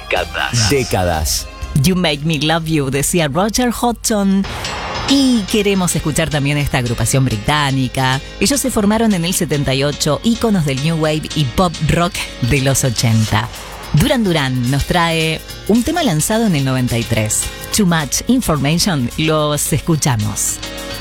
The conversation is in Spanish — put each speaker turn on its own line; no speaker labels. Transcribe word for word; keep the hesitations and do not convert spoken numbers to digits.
Décadas. Décadas.
You Make Me Love You, decía Roger Hodgson. Y queremos escuchar también a esta agrupación británica. Ellos se formaron en el setenta y ocho, íconos del New Wave y Pop Rock de los ochenta. Duran Duran nos trae un tema lanzado en el noventa y tres. Too Much Information, los escuchamos.